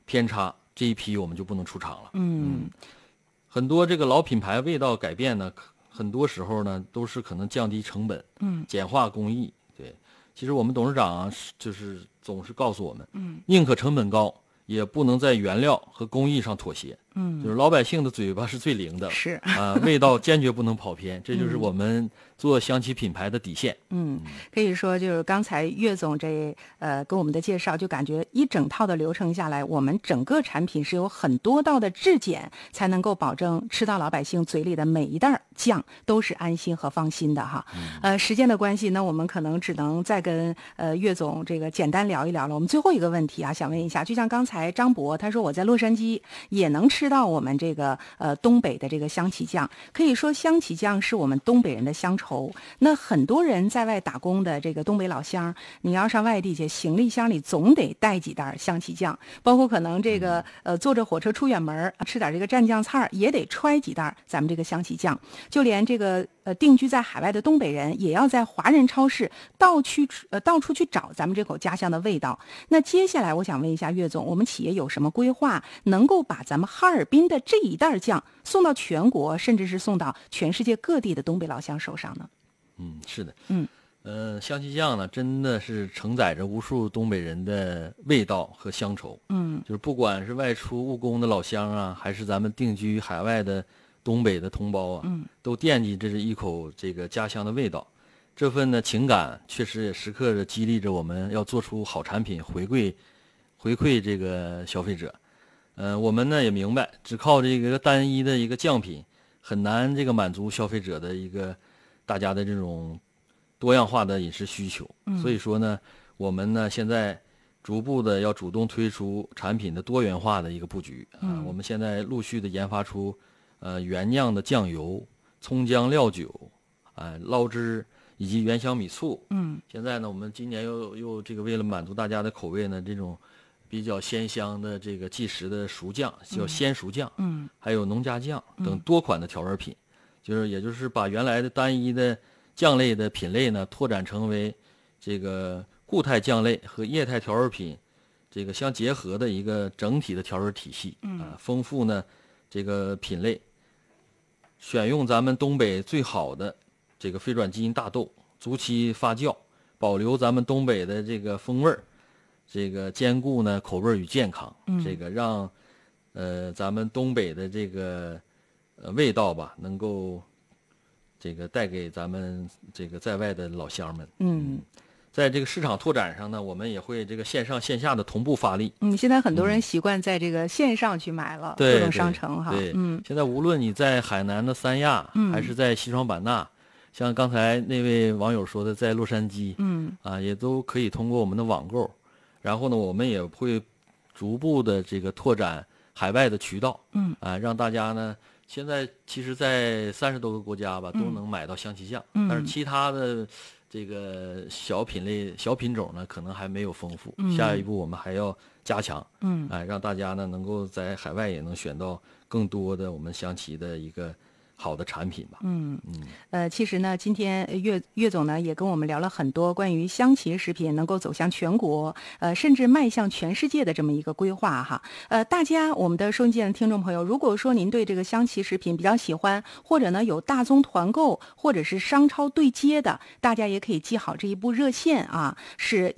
偏差，这一批我们就不能出厂了。很多这个老品牌味道改变呢，很多时候呢都是可能降低成本，简化工艺。对，其实我们董事长就是总是告诉我们，宁可成本高，也不能在原料和工艺上妥协。就是老百姓的嘴巴是最灵的， 是味道坚决不能跑偏，这就是我们做香企品牌的底线。 可以说就是刚才岳总跟我们的介绍，就感觉一整套的流程下来，我们整个产品是有很多道的质检，才能够保证吃到老百姓嘴里的每一袋酱都是安心和放心的哈。时间的关系，那我们可能只能再跟岳总这个简单聊一聊了。我们最后一个问题啊，想问一下，就像刚才张博他说我在洛杉矶也能吃到我们这个东北的这个香企酱，可以说香企酱是我们东北人的乡愁。那很多人在外打工的这个东北老乡，你要上外地去，行李箱里总得带几袋香企酱，包括可能这个坐着火车出远门吃点这个蘸酱菜也得揣几袋咱们这个香企酱。就连这个定居在海外的东北人，也要在华人超市到处去找咱们这口家乡的味道。那接下来我想问一下岳总，我们企业有什么规划，能够把咱们哈尔滨的这一袋酱送到全国，甚至是送到全世界各地的东北老乡手上呢？ 是的。香企酱呢，真的是承载着无数东北人的味道和乡愁。就是不管是外出务工的老乡啊，还是咱们定居海外的东北的同胞啊，都惦记这是一口这个家乡的味道。这份呢情感，确实也时刻的激励着我们要做出好产品，回馈这个消费者。我们呢也明白，只靠这个单一的一个酱品，很难这个满足消费者的一个大家的这种多样化的饮食需求。所以说呢，我们呢现在逐步的要主动推出产品的多元化的一个布局。我们现在陆续的研发出原酿的酱油、葱姜料酒、捞汁以及原香米醋。现在呢，我们今年又这个为了满足大家的口味呢，这种比较鲜香的这个即食的熟酱，叫鲜熟酱，还有农家酱等多款的调味品，也就是把原来的单一的酱类的品类呢，拓展成为这个固态酱类和液态调味品这个相结合的一个整体的调味体系。丰富呢这个品类，选用咱们东北最好的这个非转基因大豆，足期发酵，保留咱们东北的这个风味儿，这个兼顾呢口味与健康。这个让咱们东北的这个味道吧，能够这个带给咱们这个在外的老乡们。在这个市场拓展上呢，我们也会这个线上线下的同步发力。 现在很多人习惯在这个线上去买了，各种商城哈。 对，现在无论你在海南的三亚，还是在西双版纳，像刚才那位网友说的，在洛杉矶，也都可以通过我们的网购。然后呢，我们也会逐步的这个拓展海外的渠道，让大家呢，现在其实在30多个国家吧，都能买到香企酱，但是其他的这个小品种呢，可能还没有丰富。下一步我们还要加强，让大家呢能够在海外也能选到更多的我们香企的一个好的产品吧。 其实呢，今天岳总呢也跟我们聊了很多关于香企食品能够走向全国，甚至迈向全世界的这么一个规划哈。大家我们的收音机的听众朋友，如果说您对这个香企食品比较喜欢，或者呢有大宗团购或者是商超对接的，大家也可以记好这一部热线啊，是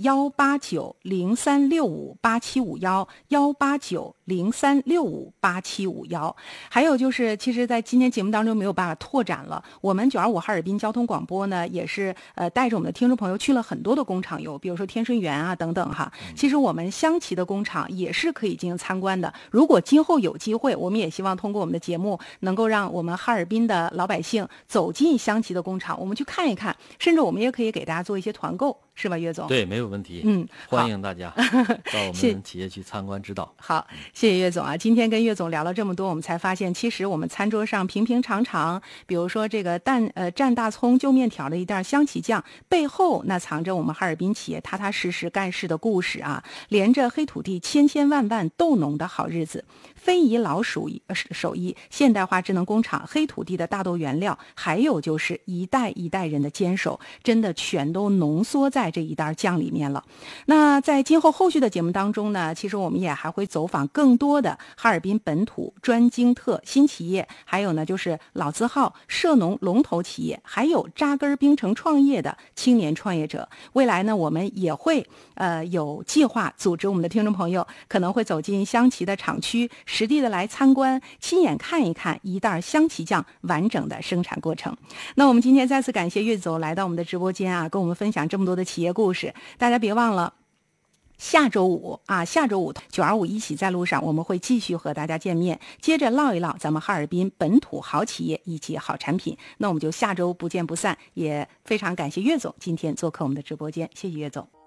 18903658751，18903658751。还有就是，其实在今天节目当中没有办法拓展了。我们925哈尔滨交通广播呢，也是带着我们的听众朋友去了很多的工厂有，比如说天顺园啊等等哈。其实我们香企的工厂也是可以进行参观的。如果今后有机会，我们也希望通过我们的节目，能够让我们哈尔滨的老百姓走进香企的工厂，我们去看一看，甚至我们也可以给大家做一些团购，是吧，岳总？ 对，没有问题。欢迎大家到我们企业去参观指导。 好，谢谢岳总啊！今天跟岳总聊了这么多，我们才发现，其实我们餐桌上平平常常，比如说这个蘸大葱就面条的一袋香企酱，背后那藏着我们哈尔滨企业踏踏实实干事的故事啊！连着黑土地千千万万豆农的好日子，非遗老手艺，现代化智能工厂，黑土地的大豆原料，还有就是一代一代人的坚守，真的全都浓缩在在这一袋酱里面了。那在今后后续的节目当中呢，其实我们也还会走访更多的哈尔滨本土专精特新企业，还有呢就是老字号涉农龙头企业，还有扎根冰城创业的青年创业者。未来呢，我们也会有计划组织我们的听众朋友可能会走进湘琪的厂区，实地的来参观，亲眼看一看一袋湘琪酱完整的生产过程。那我们今天再次感谢岳总来到我们的直播间啊，跟我们分享这么多的企业故事。大家别忘了下周五925一起在路上，我们会继续和大家见面，接着唠一唠咱们哈尔滨本土好企业以及好产品。那我们就下周不见不散，也非常感谢岳总今天做客我们的直播间，谢谢岳总。